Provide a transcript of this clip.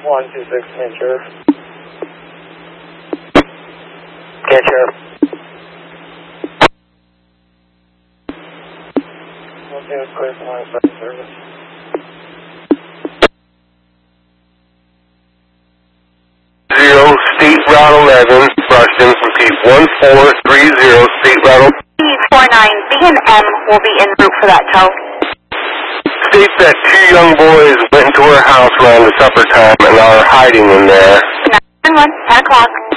126 Main Sheriff. Get Sheriff. 1 is clear for line of sight service. State Route 11, Rushton, repeat 1430, State Route 49, B and M will be en route for that tow. States that 2 young boys went into her house around the supper time and are hiding in there. 911, 10 o'clock.